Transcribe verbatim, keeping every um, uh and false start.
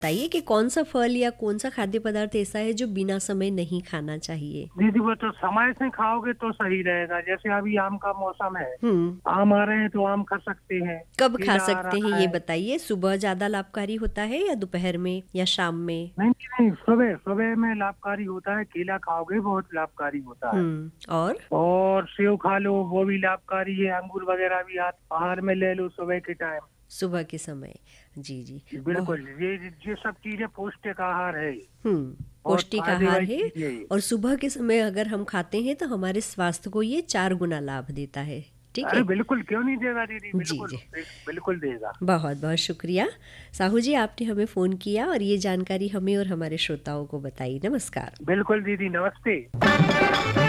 बताइए कि कौन सा फल या कौन सा खाद्य पदार्थ ऐसा है जो बिना समय नहीं खाना चाहिए। दीदी वो तो समय से खाओगे तो सही रहेगा। जैसे अभी आम का मौसम है, हम्म। आम आ रहे हैं तो आम खा सकते हैं। कब खा केला आ सकते हैं रहा ये है। बताइए। सुबह ज्यादा लाभकारी होता है या दोपहर में या शाम में? नहीं नहीं नहीं, सुबह सुबह में लाभकारी होता है। केला खाओगे बहुत लाभकारी होता है। हम्म। और और सेव खा लो, वो भी लाभकारी है। अंगूर वगैरह भी आप आहार में ले लो सुबह के टाइम। सुबह के समय। जी जी। बहुत। बिल्कुल, ये ये सब चीजें पौष्टिक आहार है। हम्म। बहुत पौष्टिक फायदे आहार वाली है। चीज है ये। और सुबह के समय अगर हम खाते हैं तो हमारे स्वास्थ्य को ये चार गुना लाभ देता है। ठीक अरे है। बिल्कुल, क्यों नहीं देगा दीदी, जी बिल्कुल जी। बिल्कुल देगा। बहुत बहुत शुक्रिया साहू जी, आपने हमें फ़ोन किया और ये जानकारी हमें और हमारे श्रोताओं को बताई। नमस्कार। बिल्कुल दीदी, नमस्ते।